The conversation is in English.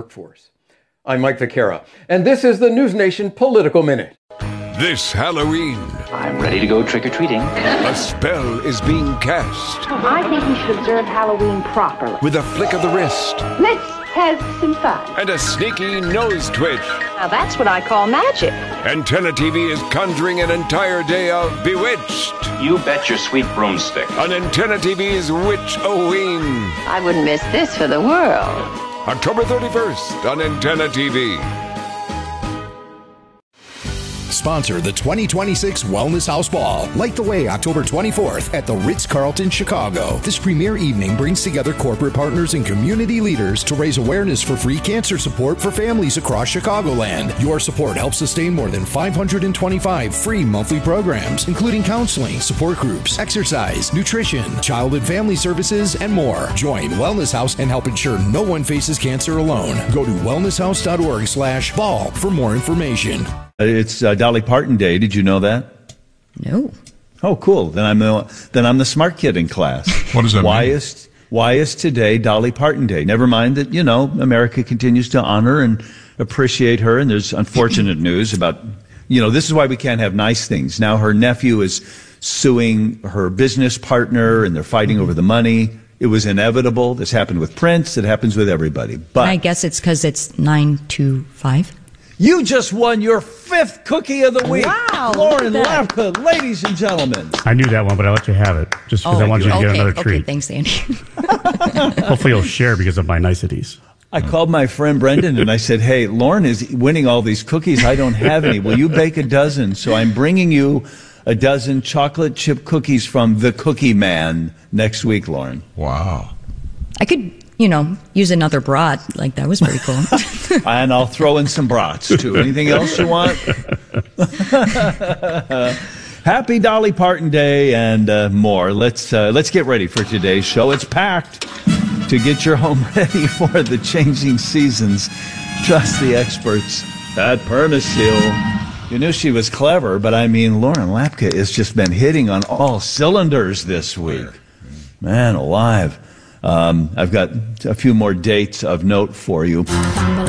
workforce. I'm Mike Vaquera, and this is the News Nation Political Minute. This Halloween, I'm ready to go trick-or-treating. a spell is being cast I think we should observe Halloween properly. with a flick of the wrist Let's have some fun. and a sneaky nose twitch. Now that's what I call magic. Antenna TV is conjuring an entire day of Bewitched You bet your sweet broomstick. on Antenna TV's Witch-O-Ween. I wouldn't miss this for the world. October 31st on Antenna TV. Sponsor the 2026 Wellness House Ball. Light the way October 24th at the Ritz-Carlton, Chicago. This premier evening brings together corporate partners and community leaders to raise awareness for free cancer support for families across Chicagoland. Your support helps sustain more than 525 free monthly programs, including counseling, support groups, exercise, nutrition, child and family services, and more. Join Wellness House and help ensure no one faces cancer alone. Go to wellnesshouse.org/ball for more information. It's Dolly Parton Day. Did you know that? No. Oh, cool. Then I'm the smart kid in class. What does that mean? Why is today Dolly Parton Day? Never mind that, America continues to honor and appreciate her, and there's unfortunate news about, this is why we can't have nice things. Now her nephew is suing her business partner, and they're fighting over the money. It was inevitable. This happened with Prince. It happens with everybody. But I guess it's because it's 9-5. You just won your 5th cookie of the week. Wow, Lauren look at Lapka, ladies and gentlemen. I knew that one, but I let you have it just because I want you to get another treat. Okay, thanks, Andy. Hopefully you'll share because of my niceties. I called my friend Brendan and I said, hey, Lauren is winning all these cookies. I don't have any. Will you bake a dozen? So I'm bringing you a dozen chocolate chip cookies from The Cookie Man next week, Lauren. Wow. I could, use another brat. Like, that was pretty cool. And I'll throw in some brats, too. Anything else you want? Happy Dolly Parton Day and more. Let's get ready for today's show. It's packed. To get your home ready for the changing seasons, trust the experts at Permaseal. You knew she was clever, but Lauren Lapka has just been hitting on all cylinders this week. Man alive. I've got a few more dates of note for you.